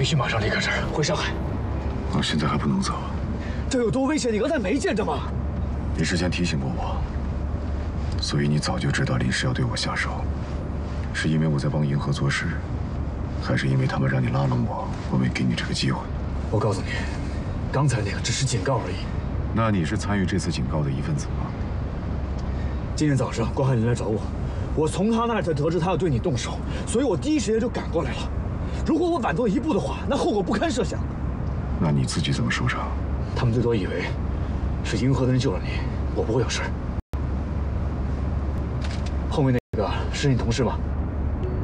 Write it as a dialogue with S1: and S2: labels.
S1: 须马上离开这儿，回上海。
S2: 我现在还不能走。
S1: 这有多危险？你刚才没见着吗？
S2: 你之前提醒过我，所以你早就知道临时要对我下手。是因为我在帮银河做事，还是因为他们让你拉拢我，我没给你这个机会？
S1: 我告诉你，刚才那个只是警告而已。
S2: 那你是参与这次警告的一份子吗？
S1: 今天早上关海林来找我，我从他那儿才得知他要对你动手，所以我第一时间就赶过来了。如果我晚多一步的话，那后果不堪设想。
S2: 那你自己怎么收场？
S1: 他们最多以为是银河的人救了你，我不会有事。后面那个是你同事吗？